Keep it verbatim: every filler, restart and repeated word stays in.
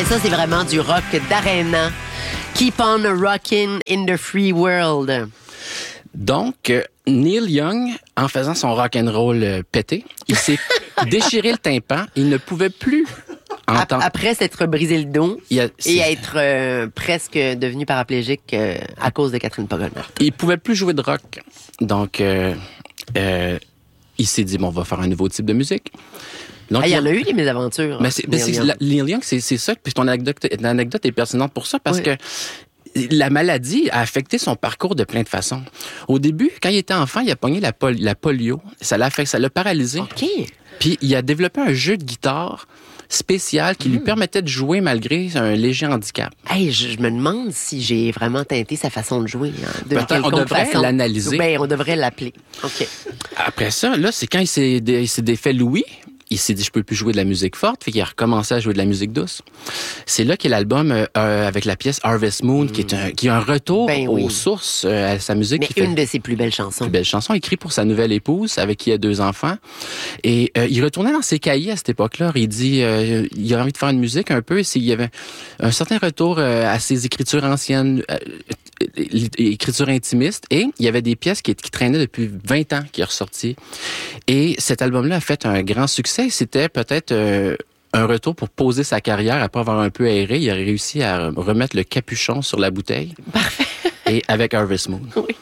et ça, c'est vraiment du rock d'arena. Keep on rockin' in the free world. Donc, euh, Neil Young, en faisant son rock'n'roll euh, pété, il s'est déchiré le tympan. Il ne pouvait plus entendre. Après s'être brisé le dos Il a- et c'est- être euh, presque devenu paraplégique euh, à cause de Catherine Pagonna. Il pouvait plus jouer de rock. Donc, euh, euh, il s'est dit, bon, on va faire un nouveau type de musique. Donc, Ah, il y il en a eu des mésaventures. Mais c'est, mais Neil c'est, Young. la- Neil Young, c'est, c'est ça. Puis ton anecdote, l'anecdote est pertinente pour ça parce Oui. que la maladie a affecté son parcours de plein de façons. Au début, quand il était enfant, il a pogné la, pol- la polio. Ça l'a fait, ça l'a paralysé. OK. Puis il a développé un jeu de guitare spécial qui lui permettait de jouer malgré un léger handicap. Hey, je, je me demande si j'ai vraiment teinté sa façon de jouer. Hein, de Peut-être, on quelconque devrait façon. l'analyser. Ben, on devrait l'appeler. OK. Après ça, là, c'est quand il s'est, dé- il s'est défait Louis. Il s'est dit, je peux plus jouer de la musique forte, fait qu'il a recommencé à jouer de la musique douce. C'est là qu'est l'album euh, euh, avec la pièce Harvest Moon, qui est un, qui est un retour Ben aux oui. sources, euh, à sa musique. Mais qui fait une de ses plus belles chansons. une belle chanson, écrite pour sa nouvelle épouse, avec qui il a deux enfants. Et euh, il retournait dans ses cahiers à cette époque-là. Il dit, euh, il a envie de faire une musique un peu. Il y avait un certain retour euh, à ses écritures anciennes, euh, écritures intimistes. Et il y avait des pièces qui, qui traînaient depuis vingt ans, qui est ressorti. Et cet album-là a fait un grand succès. C'était peut-être euh, un retour pour poser sa carrière après avoir un peu aéré. Il a réussi à remettre le capuchon sur la bouteille. Parfait. Et avec Harvest Moon. Oui.